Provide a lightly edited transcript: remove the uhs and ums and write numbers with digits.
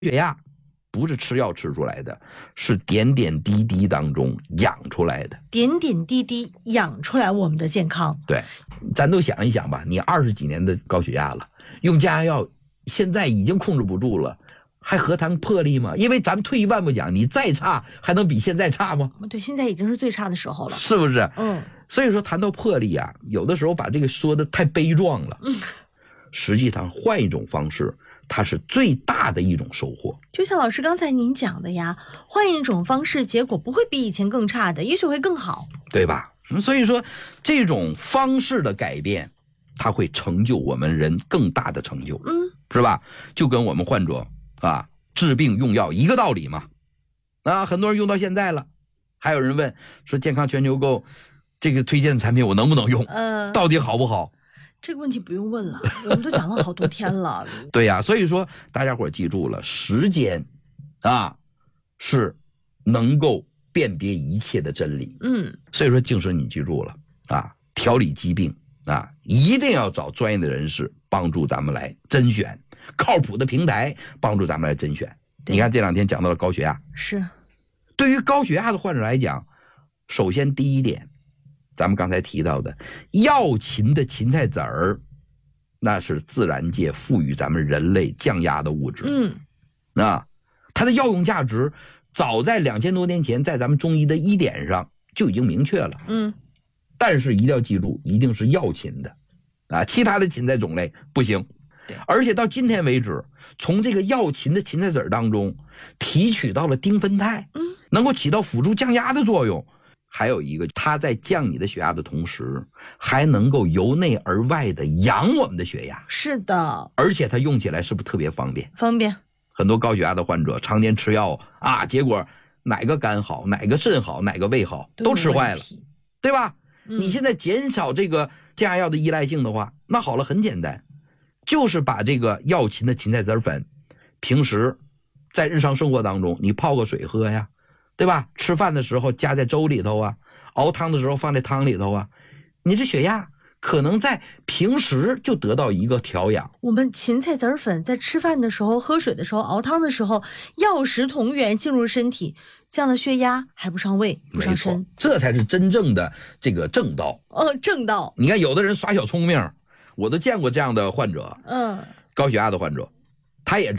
血压不是吃药吃出来的，是点点滴滴当中养出来的， 点点滴滴养出来我们的健康。 对，咱都想一想吧，你20几年的高血压了，用降压药现在已经控制不住了，还何谈魄力吗？因为咱退一万步讲，你再差还能比现在差吗？ 对，现在已经是最差的时候了， 是不是？所以说谈到魄力啊，有的时候把这个说的太悲壮了。实际上换一种方式，它是最大的一种收获。 就像老师刚才您讲的呀，换一种方式，结果不会比以前更差的，也许会更好， 对吧？所以说这种方式的改变，它会成就我们人更大的成就，是吧？就跟我们患者啊治病用药一个道理嘛。很多人用到现在了，还有人问说健康全球购这个推荐的产品我能不能用？到底好不好？ 这个问题不用问了，我们都讲了好多天了。 对呀，所以说大家伙记住了，时间是能够辨别一切的真理。所以说静师你记住了调理疾病一定要找专业的人士帮助咱们来甄选，靠谱的平台帮助咱们来甄选。你看这2天讲到了高血压， 是对于高血压的患者来讲，首先第一点，咱们刚才提到的药芹的芹菜籽儿，那是自然界赋予咱们人类降压的物质。它的药用价值早在2000多年前在咱们中医的医典上就已经明确了。但是一定要记住，一定是药芹的其他的芹菜种类不行。而且到今天为止，从这个药芹的芹菜籽当中提取到了丁酚肽，能够起到辅助降压的作用。还有一个，它在降你的血压的同时，还能够由内而外的养我们的血压。 是的， 而且它用起来是不是特别方便？ 方便。 很多高血压的患者常年吃药结果哪个肝好，哪个肾好，哪个胃好，都吃坏了，对吧？你现在减少这个降压药的依赖性的话，那好了，很简单，就是把这个药芹的芹菜籽粉，平时在日常生活当中你泡个水喝呀，对吧？吃饭的时候加在粥里头熬汤的时候放在汤里头你这血压可能在平时就得到一个调养。 我们芹菜籽粉在吃饭的时候、喝水的时候、熬汤的时候，药食同源进入身体，降了血压还不伤胃不伤身， 这才是真正的这个正道。 正道。 你看有的人耍小聪明，我都见过这样的患者，高血压的患者，他也